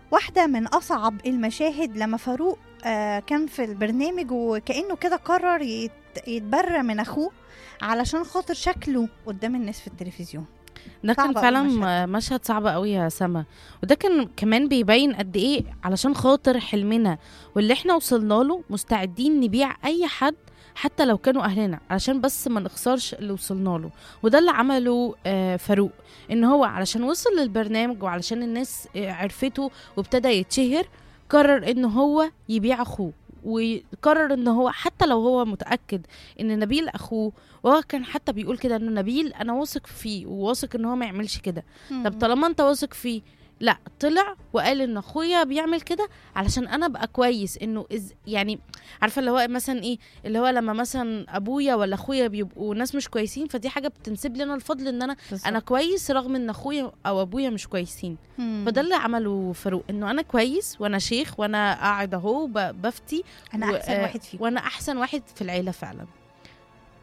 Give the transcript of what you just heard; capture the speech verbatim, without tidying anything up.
واحدة من أصعب المشاهد لما فاروق آه كان في البرنامج وكأنه كده قرر يت- يتبرى من أخوه علشان خاطر شكله قدام الناس في التلفزيون. ده كان صعب أوي فعلا المشهد ده. م- مشهد صعب قوي يا سما. وده كان كمان بيبين قد ايه علشان خاطر حلمنا واللي احنا وصلنا له مستعدين نبيع اي حد حتى لو كانوا اهلنا علشان بس ما نخسرش اللي وصلنا له. وده اللي عمله آه، فاروق، ان هو علشان وصل للبرنامج وعلشان الناس آه، عرفته وابتدى يتشهر، قرر ان هو يبيع اخوه. وقرر ان هو حتى لو هو متأكد ان نبيل اخوه، وهو كان حتى بيقول كده انه نبيل انا واثق فيه وواثق ان هو ما يعملش كده. طب مم. طالما انت واثق فيه، لا طلع وقال ان اخويا بيعمل كده علشان انا ابقى كويس. انه إز يعني عارفه اللي هو مثلا ايه، اللي هو لما مثلا ابويا ولا اخويا بيبقوا ناس مش كويسين، فدي حاجه بتنسب لي انا الفضل ان انا بالظبط. انا كويس رغم ان اخويا او ابويا مش كويسين. مم. فده اللي عمله فاروق، انه انا كويس وانا شيخ وانا قاعد اهو ب- بفتي أنا و- أحسن آه، واحد فيكم. وانا احسن واحد في العيله فعلا.